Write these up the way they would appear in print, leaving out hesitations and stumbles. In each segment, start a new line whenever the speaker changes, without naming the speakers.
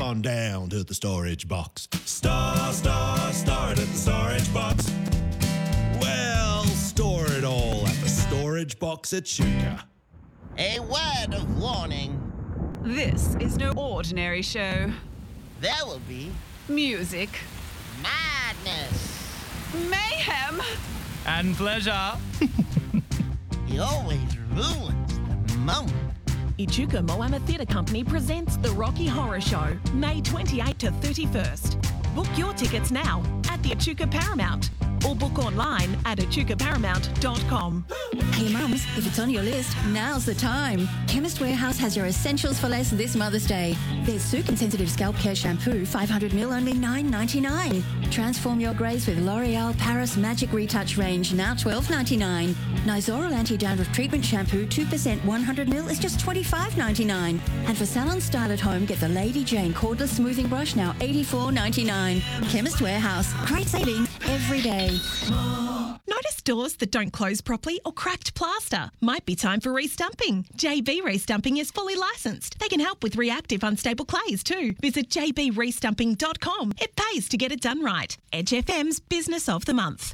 on down to the storage box. Store it at the storage box. Well, store it all at the storage box at Chuka.
A word of warning.
This is no ordinary show.
There will be
Music.
madness.
Mayhem.
And pleasure.
He always ruins the moment.
Echuca Moama Theatre Company presents The Rocky Horror Show, May 28 to 31st. Book your tickets now at the Echuca Paramount or book online at echucaparamount.com.
Hey mums, if it's on your list, now's the time. Chemist Warehouse has your essentials for less this Mother's Day. There's Souk and Sensitive Scalp Care Shampoo, 500ml, only $9.99. Transform your greys with L'Oreal Paris Magic Retouch range, now $12.99. Nizoral Anti-Dandruff Treatment Shampoo, 2% 100ml is just $25.99. And for salon style at home, get the Lady Jane Cordless Smoothing Brush, now $84.99. Chemist Warehouse, great savings every day.
Notice doors that don't close properly or cracked plaster? Might be time for restumping. JB Restumping is fully licensed. They can help with reactive unstable clays too. Visit jbrestumping.com. It pays to get it done right. Edge FM's Business of the Month.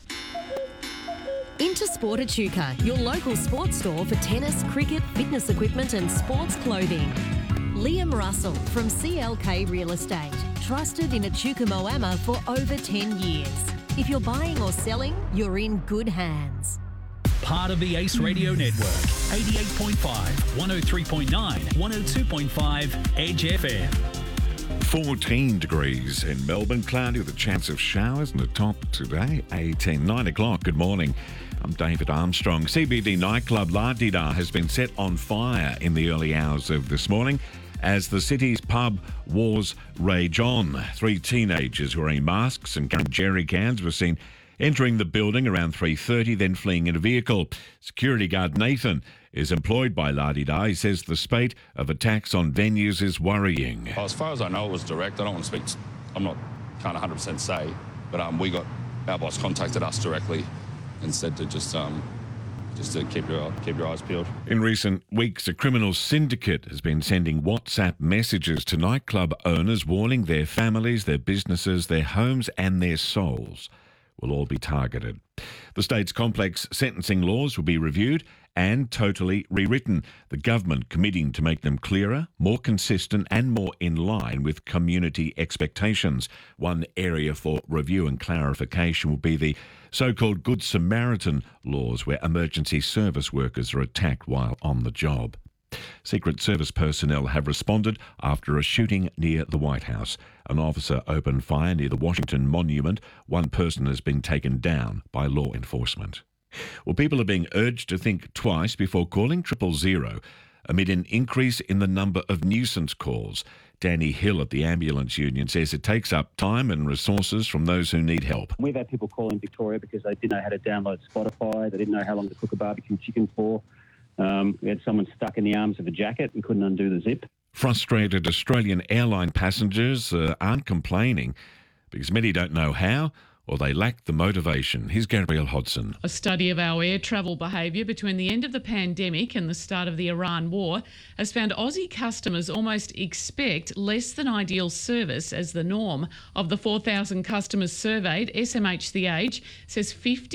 Intersport Echuca, your local sports store for tennis, cricket, fitness equipment and sports clothing. Liam Russell from CLK Real Estate. Trusted in Echuca Moama for over 10 years. If you're buying or selling, you're in good hands.
Part of the Ace Radio Network. 88.5, 103.9, 102.5, Edge FM.
14 degrees in Melbourne, cloudy with a chance of showers and a top today, 18. 9 o'clock, good morning. I'm David Armstrong. CBD nightclub La Dida has been set on fire in the early hours of this morning as the city's pub wars rage on. 3 teenagers wearing masks and carrying jerry cans were seen entering the building around 3:30, then fleeing in a vehicle. Security guard Nathan is employed by La Dida. He says the spate of attacks on venues is worrying.
As far as I know, it was direct. I don't want to speak. Can't 100% say, but our boss contacted us directly and said to just to keep your eyes peeled.
In recent weeks, a criminal syndicate has been sending WhatsApp messages to nightclub owners warning their families, their businesses, their homes and their souls will all be targeted. The state's complex sentencing laws will be reviewed and totally rewritten, the government committing to make them clearer, more consistent and more in line with community expectations. One area for review and clarification will be the so-called Good Samaritan laws, where emergency service workers are attacked while on the job. Secret Service personnel have responded after a shooting near the White House. An officer opened fire near the Washington Monument. One person has been taken down by law enforcement. Well, people are being urged to think twice before calling 000 amid an increase in the number of nuisance calls. Danny Hill at the Ambulance Union says it takes up time and resources from those who need help.
We've had people call in Victoria because they didn't know how to download Spotify. They didn't know how long to cook a barbecue chicken for. We had someone stuck in the arms of a jacket and couldn't undo the zip.
Frustrated Australian airline passengers aren't complaining because many don't know how or they lack the motivation. Here's Gabrielle Hodson.
A study of our air travel behaviour between the end of the pandemic and the start of the Iran war has found Aussie customers almost expect less than ideal service as the norm. Of the 4,000 customers surveyed, SMH The Age says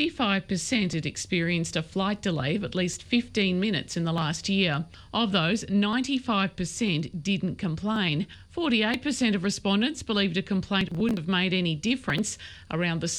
55% had experienced a flight delay of at least 15 minutes in the last year. Of those, 95% didn't complain. 48% of respondents believed a complaint wouldn't have made any difference. Around the